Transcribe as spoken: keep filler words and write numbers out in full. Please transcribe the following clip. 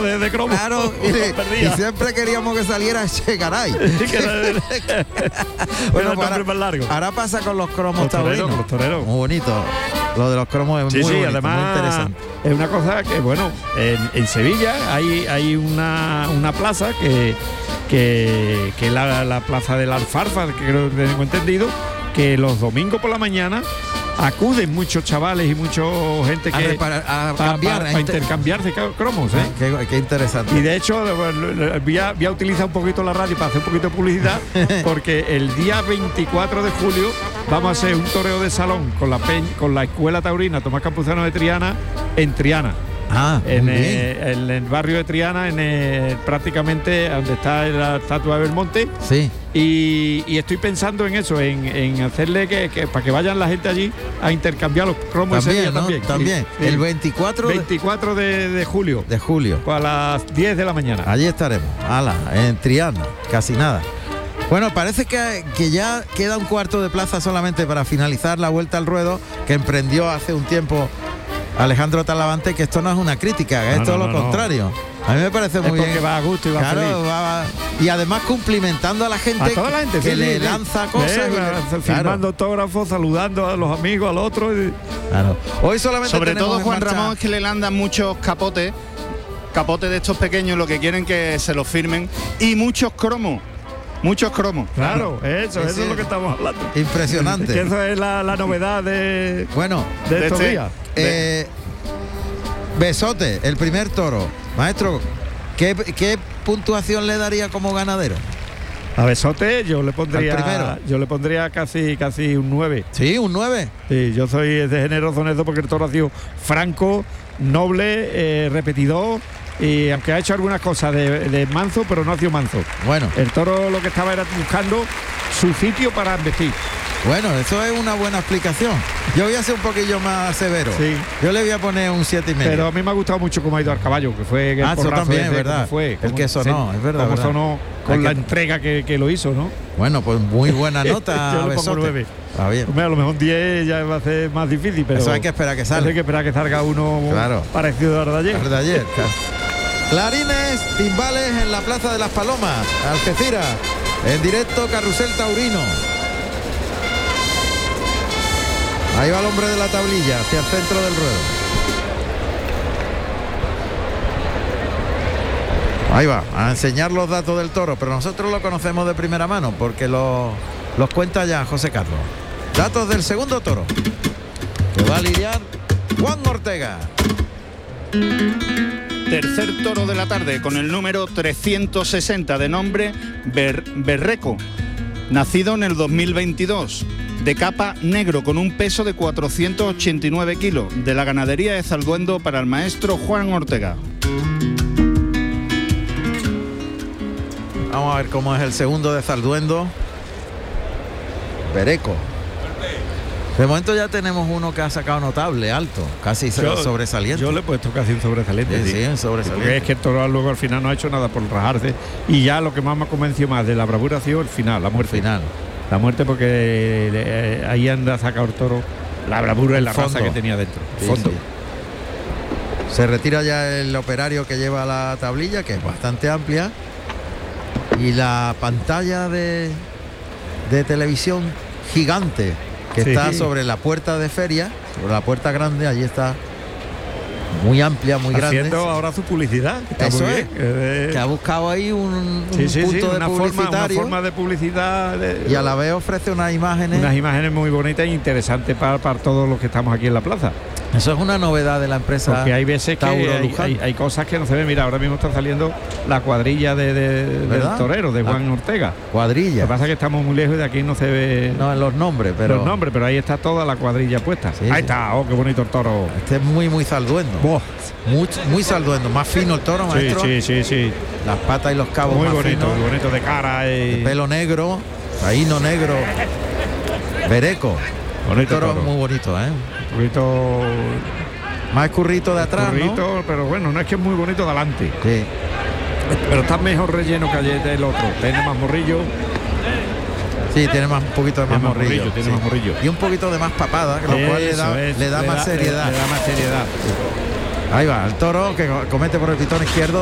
de, de cromo. Claro, y, y siempre queríamos que saliera Chegaray. Bueno, pues ahora, más largo. Ahora pasa con los cromos los toreros, taurinos. Los toreros. Muy bonito. Lo de los cromos es sí, muy sí, bonito, además, muy interesante. Es una cosa que, bueno, en, en Sevilla hay, hay una, una plaza que que, que la, la plaza de la Alfarfa, que creo que tengo entendido, que los domingos por la mañana acuden muchos chavales y mucha gente que a, repara, a cambiar, para pa, pa intercambiarse cromos, ¿eh? Qué, qué interesante. Y de hecho voy a, voy a utilizar un poquito la radio para hacer un poquito de publicidad, porque el día veinticuatro de julio vamos a hacer un toreo de salón con la peñ, con la escuela taurina Tomás Campuzano de Triana en Triana. Ah, en, eh, en el barrio de Triana, en el, prácticamente donde está la estatua de Belmonte. Sí. Y, y estoy pensando en eso, en, en hacerle que, que para que vayan la gente allí a intercambiar los cromos también, ese día ¿no? también. También. Sí, el veinticuatro, veinticuatro de, de julio. De julio. A las diez de la mañana. Allí estaremos. Ala, en Triana, casi nada. Bueno, parece que, que ya queda un cuarto de plaza solamente para finalizar la vuelta al ruedo que emprendió hace un tiempo Alejandro Talavante, que esto no es una crítica, es no, todo no, lo no, contrario. No. A mí me parece muy es bien. Va a gusto y va claro, feliz. Va, va, y además cumplimentando a la gente, a toda la gente que sí, le sí, lanza cosas. Eh, y le, firmando claro. autógrafos, saludando a los amigos, al otro. Y... Claro. Hoy solamente sobre todo Juan marcha... Ramón, es que le lanzan muchos capotes, capotes de estos pequeños, lo que quieren que se los firmen, y muchos cromos. Muchos cromos. Claro, eso, sí, eso sí. es lo que estamos hablando. Impresionante. Que eso es la, la novedad de, bueno, de, de estos este, días. Eh, Besote, el primer toro. Maestro, ¿qué, ¿qué puntuación le daría como ganadero? A Besote yo le pondría primero. yo le pondría casi casi un nueve. Sí, un nueve. Sí, yo soy de generoso en eso porque el toro ha sido franco, noble, eh, repetidor. Y aunque ha hecho algunas cosas de, de manso, pero no ha sido manso. Bueno. El toro lo que estaba era buscando su sitio para vestir. Bueno, eso es una buena explicación. Yo voy a ser un poquillo más severo. Sí. Yo le voy a poner un siete y medio. Pero a mí me ha gustado mucho cómo ha ido al caballo, que fue ah, eso también, es verdad. Fue, el que sonó, se, es verdad. Como verdad. sonó con Hay la que... entrega que, que lo hizo, ¿no? Bueno, pues muy buena nota. Yo le pongo nueve. Está bien. Hombre, a lo mejor diez ya va a ser más difícil, pero eso hay que esperar que salga. Hay que esperar que salga uno claro. parecido al de ayer. Al de ayer, claro. Clarines, timbales en la Plaza de las Palomas, Algeciras, en directo Carrusel Taurino. Ahí va el hombre de la tablilla hacia el centro del ruedo. Ahí va, a enseñar los datos del toro, pero nosotros lo conocemos de primera mano porque lo, los cuenta ya José Carlos. Datos del segundo toro, que va a lidiar Juan Ortega. Tercer toro de la tarde con el número trescientos sesenta, de nombre Ber Berreco, nacido en el dos mil veintidós, de capa negro con un peso de cuatrocientos ochenta y nueve kilos, de la ganadería de Zalduendo para el maestro Juan Ortega. Vamos a ver cómo es el segundo de Zalduendo. Berreco. De momento ya tenemos uno que ha sacado notable, alto, casi yo, sobresaliente. Yo le he puesto casi un sobresaliente. Sí, sí, sí, un sobresaliente. Porque es que el toro luego al final no ha hecho nada por rajarse. Y ya lo que más me ha convencido más de la bravura ha sido el final, la muerte. Final. La muerte porque eh, ahí anda sacado el toro la bravura y la raza que tenía dentro. Sí, fondo. Sí. Se retira ya el operario que lleva la tablilla, que es bastante amplia. Y la pantalla de, de televisión gigante que sí, está sobre la puerta de feria, sobre la puerta grande, allí está muy amplia, muy grande. Haciendo ahora su publicidad. Eso es, eh, que ha buscado ahí un, un sí, sí, punto sí, de una publicitario. Forma, una forma de publicidad. De, y a la vez ofrece unas imágenes. Unas imágenes muy bonitas e interesantes para, para todos los que estamos aquí en la plaza. Eso es una novedad de la empresa. Porque hay veces que hay, hay, hay cosas que no se ven. Mira, ahora mismo está saliendo la cuadrilla de, de, del torero, de Juan la Ortega. Cuadrilla. Lo que pasa es que estamos muy lejos y de aquí no se ve. No, en los nombres, pero. Los nombres, pero ahí está toda la cuadrilla puesta. Sí, ahí sí. Está, oh, qué bonito el toro. Este es muy, muy Zalduendo. Oh. Muy, muy Zalduendo. Más fino el toro, maestro. Sí, sí, sí, sí. Las patas y los cabos muy más bonito, finos. Muy bonito de cara. Y... De pelo negro, taíno negro. Berreco. Bonito toro, toro. Muy bonito, ¿eh? Un poquito. Más currito de atrás, currito, ¿no? Pero bueno, no es que es muy bonito de adelante. Sí. Pero está mejor relleno que ayer del otro. Tiene más morrillo. Sí, tiene más, un poquito de más, tiene morrillo. morrillo tiene sí. más morrillo. Y un poquito de más papada, que lo Eso cual le da, es, le da le más da, seriedad. Le, le da más seriedad. Ahí va, el toro que comete por el pitón izquierdo.